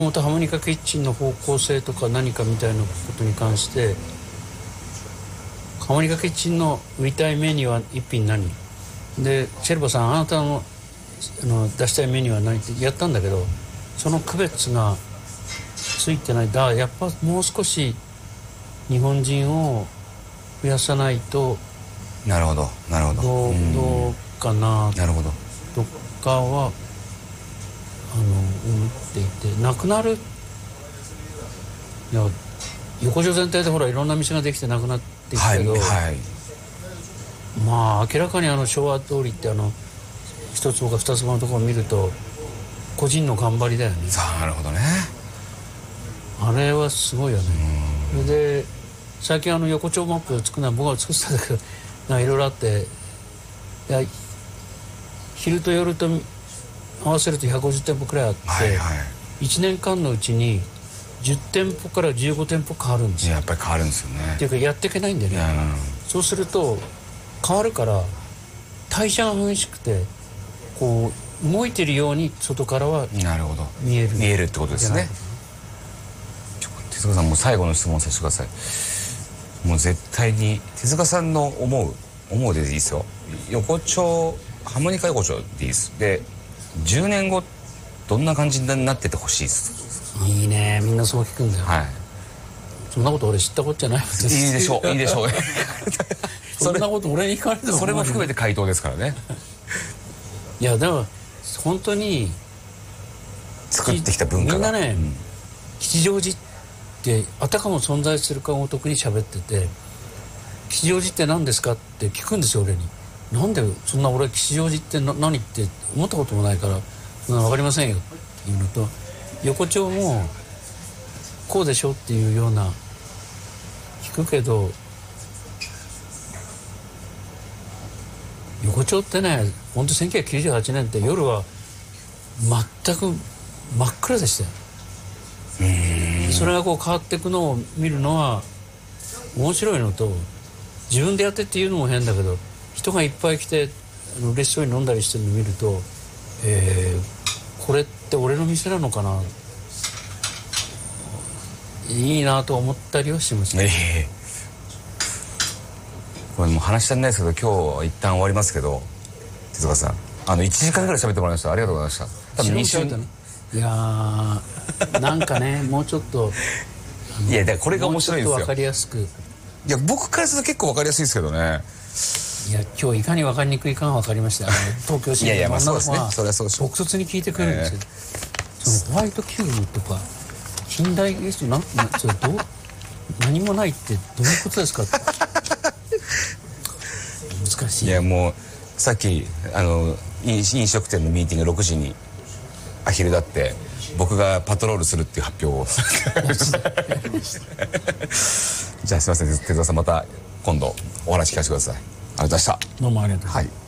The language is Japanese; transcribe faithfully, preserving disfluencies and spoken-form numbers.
もとハモニカキッチンの方向性とか何かみたいなことに関して、ハモニカキッチンの売りたいメニューは一品何で、シェルバさんあなたの、あの出したいメニューは何ってやったんだけど、その区別がついてない。だからやっぱもう少し日本人を増やさないと。 なるほどなるほど。 どう、どうかな。 なるほど。 とかはあの思っていて、なくなる。いや横丁全体でほらいろんな店ができてなくなっていくけど、はいはい、まあ明らかにあの昭和通りってあの一坪か二坪のところを見ると個人の頑張りだよね。 さあなるほどね。 あれはすごいよね。それで最近あの横丁マップを作るのは僕が作ってたんだけど、いろいろあって、いや昼と夜と合わせるとひゃくごじゅってんぽくらいあって、はいはい、いちねんかんのうちにじゅってんぽからじゅうごてんぽ変わるんですよ。 やっぱり変わるんですよね。 っていうかやっていけないんでね。そうすると変わるから代謝が激しくてこう動いてるように外からは見える。 見えるってことですね。手塚さんもう最後の質問させてください。もう絶対に手塚さんの思う思うでいいですよ。横丁ハーモニカ横丁でいいです。でじゅうねんごどんな感じになっててほしいです。 いいね、みんなそう聞くんだよ。はい。そんなこと俺知ったことじゃない。いいでしょういいでしょうそんなこと俺に聞かれてもそれも含めて回答ですからね。 いやでも本当に作ってきた文化がみんなね、うん、吉祥寺ってあたかも存在するかごとくに喋ってて、吉祥寺って何ですかって聞くんですよ俺に。なんでそんな俺吉祥寺って何って思ったこともないからそんな分かりませんよっていうのと、横丁もこうでしょっていうような聞くけど、横丁ってね本当せんきゅうひゃくきゅうじゅうはちねんって夜は全く真っ暗でしたよ。それがこう変わっていくのを見るのは面白いのと、自分でやってっていうのも変だけど人がいっぱい来て嬉しそうに飲んだりしてるのを見ると、えー、これって俺の店なのかな、いいなと思ったりはします、ね。えー、これもう話したんないですけど今日は一旦終わりますけど、手塚さんあのいちじかんぐらい喋ってもらいました。ありがとうございました。多分に週いやーなんかねもうちょっといやだからこれが面白いんですよ。 分かりやすく。いや僕からすると結構分かりやすいですけどね。 いや今日いかに分かりにくいかが分かかりました。東京新聞の女の子は朴卒に聞いてくれるんですよ、えー、そのホワイトキューブとか近代技術なんそれどう何もないってどういうことですかって難しい。 いやもうさっきあの飲食店のミーティングろくじにアヒルだって僕がパトロールするっていう発表をじゃあすいません手塚さんまた今度お話聞かせてください。ありがとうございました。 どうもありがとうございました。 はい。